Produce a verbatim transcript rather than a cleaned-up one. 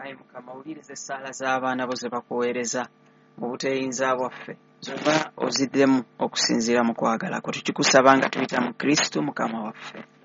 Ayi Mukama owulirize essaala z'abaana bo ze bakuweereza mu buteeyinza bwaffe zoba oziddemu okusinziira mu kwagala kwo tukikusaba nga tuyita mu Kristo Mukama waffe.